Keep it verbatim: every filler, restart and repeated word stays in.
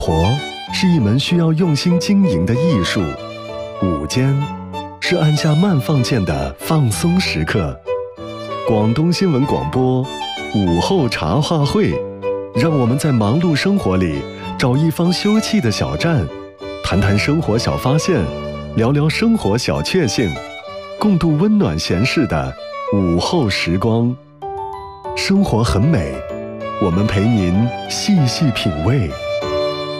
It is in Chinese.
活是一门需要用心经营的艺术，午间是按下慢放键的放松时刻。广东新闻广播午后茶话会，让我们在忙碌生活里找一方休憩的小站，谈谈生活小发现，聊聊生活小确幸，共度温暖闲适的午后时光。生活很美，我们陪您细细品味。